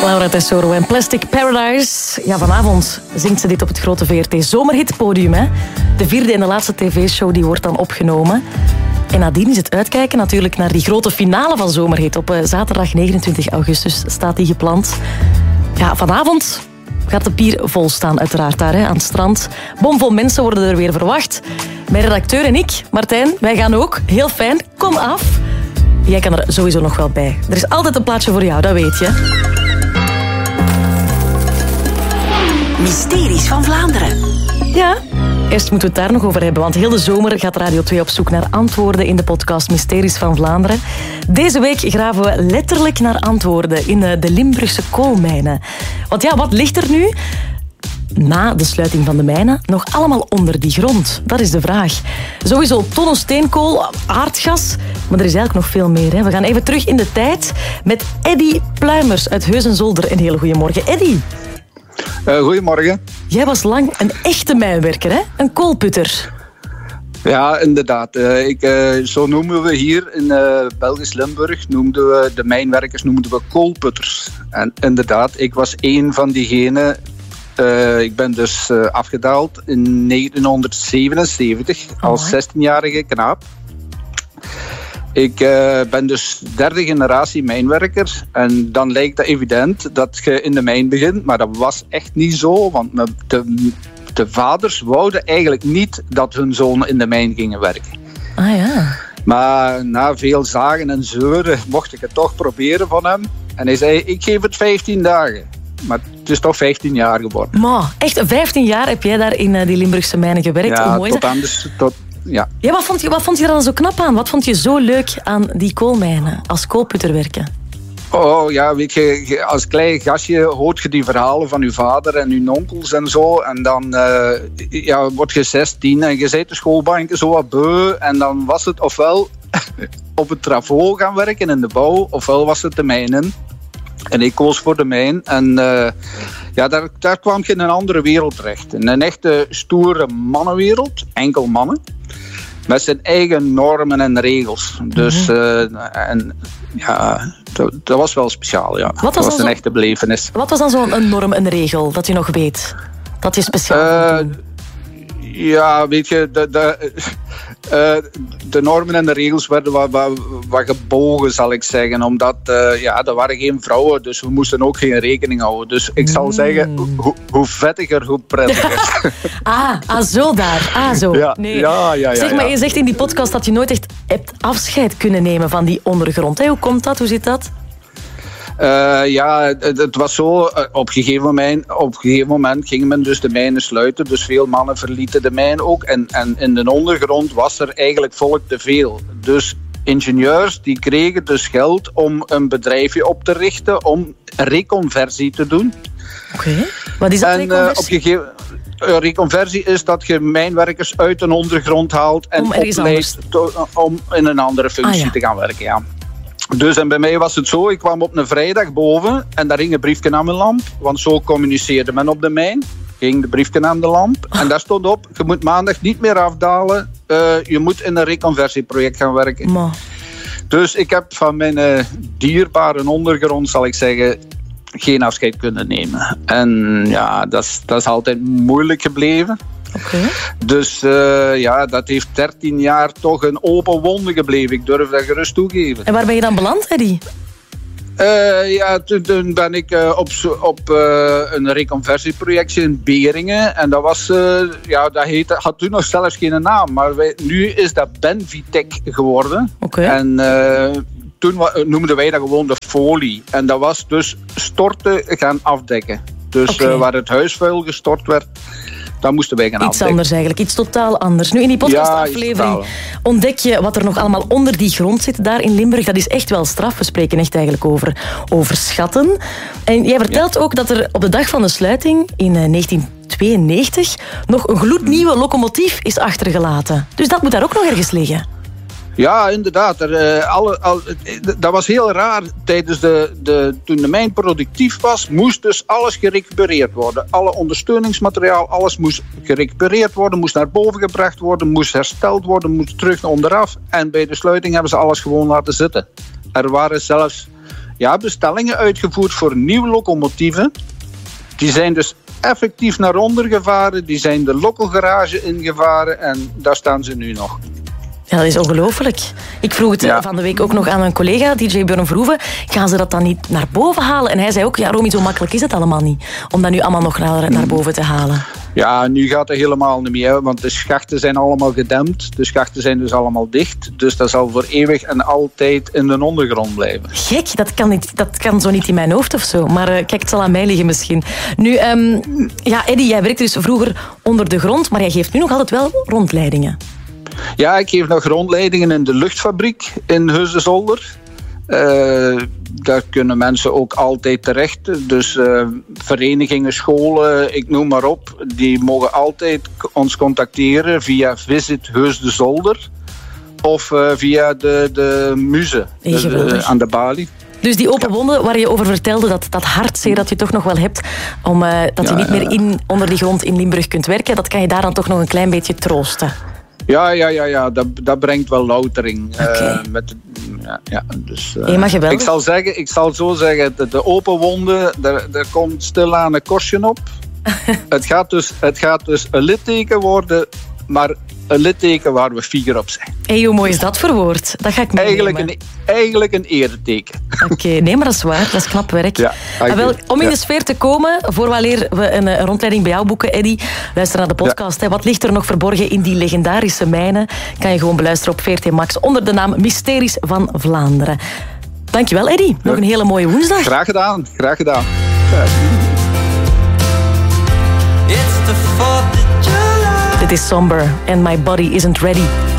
Laura Tesoro en Plastic Paradise. Ja, vanavond zingt ze dit op het grote VRT Zomerhitpodium. Hè? De 4e en de laatste tv-show die wordt dan opgenomen. En nadien is het uitkijken natuurlijk naar die grote finale van Zomerhit. Op zaterdag 29 augustus staat die gepland. Ja, vanavond gaat de pier vol staan, uiteraard daar aan het strand. Bomvol mensen worden er weer verwacht. Mijn redacteur en ik, Martijn, wij gaan ook. Heel fijn, kom af. Jij kan er sowieso nog wel bij. Er is altijd een plaatsje voor jou, dat weet je. Mysteries van Vlaanderen. Ja, eerst moeten we het daar nog over hebben, want heel de zomer gaat Radio 2 op zoek naar antwoorden in de podcast Mysteries van Vlaanderen. Deze week graven we letterlijk naar antwoorden in de Limburgse koolmijnen. Want ja, wat ligt er nu na de sluiting van de mijnen nog allemaal onder die grond? Dat is de vraag. Sowieso tonnen steenkool, aardgas, maar er is eigenlijk nog veel meer. Hè. We gaan even terug in de tijd met Eddy Pluimers uit Heusden-Zolder. Een hele goede morgen, Eddy. Goedemorgen. Jij was lang een echte mijnwerker, hè? Een koolputter. Ja, inderdaad. Zo noemen we hier in Belgisch Limburg, noemden we de mijnwerkers koolputters. En inderdaad, ik was één van diegenen. Ik ben dus afgedaald in 1977 als 16-jarige knaap. Ik ben dus 3e generatie mijnwerker en dan lijkt het evident dat je in de mijn begint, maar dat was echt niet zo, want de vaders wouden eigenlijk niet dat hun zonen in de mijn gingen werken. Ah ja. Maar na veel zagen en zeuren mocht ik het toch proberen van hem en hij zei, ik geef het 15 dagen. Maar het is toch 15 jaar geworden. Maar echt 15 jaar heb jij daar in die Limburgse mijnen gewerkt? Ja, hoe mooi tot anders. Ja. Ja, wat vond je er dan zo knap aan? Wat vond je zo leuk aan die koolmijnen, als koolputter werken? Oh ja, weet je, als klein gastje hoort je die verhalen van je vader en je onkels en zo. En dan word je 16 en je zit de schoolbanken zo wat beu. En dan was het ofwel op het trafo gaan werken in de bouw, ofwel was het de mijnen. En ik koos voor de mijn. En daar kwam je in een andere wereld terecht. In een echte stoere mannenwereld, enkel mannen. Met zijn eigen normen en regels. Dus dat was wel speciaal, ja. Dat was een echte belevenis. Wat was dan zo'n norm, een regel, dat u nog weet? Dat je speciaal vond? Ja, weet je, de normen en de regels werden wat gebogen, zal ik zeggen. Omdat er waren geen vrouwen, dus we moesten ook geen rekening houden. Dus ik zal zeggen, hoe vettiger, hoe prettiger. Zo daar. Zo. Ja, nee. Ja. Zeg maar, je zegt in die podcast dat je nooit echt hebt afscheid kunnen nemen van die ondergrond. Hè? Hoe komt dat? Hoe zit dat? Het was zo, op een gegeven moment ging men dus de mijnen sluiten, dus veel mannen verlieten de mijn ook en in de ondergrond was er eigenlijk volk te veel. Dus ingenieurs die kregen dus geld om een bedrijfje op te richten, om reconversie te doen. Oké. Wat is dat, reconversie? Reconversie is dat je mijnwerkers uit een ondergrond haalt en opleidt om in een andere functie te gaan werken, ja. Dus en bij mij was het zo, ik kwam op een vrijdag boven en daar hing een briefje aan mijn lamp, want zo communiceerde men op de mijn. Ging de briefje aan de lamp en daar stond op, je moet maandag niet meer afdalen, je moet in een reconversieproject gaan werken. Ma. Dus ik heb van mijn dierbare ondergrond, zal ik zeggen, geen afscheid kunnen nemen. En ja, dat is altijd moeilijk gebleven. Okay. Dus dat heeft 13 jaar toch een open wonde gebleven. Ik durf dat gerust toegeven. En waar ben je dan beland, Eddy? Toen ben ik op een reconversieprojectje in Beringen. En dat was, had toen nog zelfs geen naam. Maar nu is dat Benvitec geworden. Okay. En toen noemden wij dat gewoon de folie. En dat was dus storten gaan afdekken. Dus waar het huisvuil gestort werd, dan moesten wij gaan afdekken. Iets anders eigenlijk, iets totaal anders. Nu in die podcastaflevering ontdek je wat er nog allemaal onder die grond zit daar in Limburg. Dat is echt wel straf. We spreken echt eigenlijk over schatten. En jij vertelt ook dat er op de dag van de sluiting in 1992 nog een gloednieuwe locomotief is achtergelaten. Dus dat moet daar ook nog ergens liggen. Ja, inderdaad. Dat was heel raar. Tijdens toen de mijn productief was, moest dus alles gerecupereerd worden. Alle ondersteuningsmateriaal, alles moest gerecupereerd worden, moest naar boven gebracht worden, moest hersteld worden, moest terug naar onderaf. En bij de sluiting hebben ze alles gewoon laten zitten. Er waren zelfs bestellingen uitgevoerd voor nieuwe locomotieven. Die zijn dus effectief naar onder gevaren. Die zijn de lokkelgarage ingevaren en daar staan ze nu nog. Ja, dat is ongelooflijk. Ik vroeg het van de week ook nog aan een collega, DJ Björn Verhoeven. Gaan ze dat dan niet naar boven halen? En hij zei ook, Romy, zo makkelijk is het allemaal niet. Om dat nu allemaal nog naar boven te halen. Ja, nu gaat het helemaal niet meer. Want de schachten zijn allemaal gedempt. De schachten zijn dus allemaal dicht. Dus dat zal voor eeuwig en altijd in de ondergrond blijven. Gek, dat kan zo niet in mijn hoofd of zo. Maar kijk, het zal aan mij liggen misschien. Nu, Eddy, jij werkte dus vroeger onder de grond. Maar jij geeft nu nog altijd wel rondleidingen. Ja, ik geef nog rondleidingen in de luchtfabriek in Heusden-Zolder. Daar kunnen mensen ook altijd terecht. Dus verenigingen, scholen, ik noem maar op. Die mogen altijd ons contacteren via Visit Heusden-Zolder. Of via de muze aan de balie. Dus die open wonden waar je over vertelde, dat hartzeer dat je toch nog wel hebt, dat je niet meer onder die grond in Limburg kunt werken, dat kan je daar dan toch nog een klein beetje troosten. Ja, dat brengt wel loutering. Okay. Dus, maar ik zal zo zeggen, de open wonden, daar komt stilaan een korstje op. Het gaat dus een litteken worden, maar een litteken waar we fier op zijn. Hey, hoe mooi is dat verwoord? Dat ga ik meenemen. Eigenlijk een ereteken. Oké, nee, maar dat is waar. Dat is knap werk. Ja, om in de sfeer te komen, vooraleer we een rondleiding bij jou boeken, Eddy, luister naar de podcast. Ja. Wat ligt er nog verborgen in die legendarische mijnen? Kan je gewoon beluisteren op VRT Max onder de naam Mysteries van Vlaanderen. Dankjewel, Eddy. Nog een hele mooie woensdag. Graag gedaan. Dit is Somber and My Body Isn't Ready.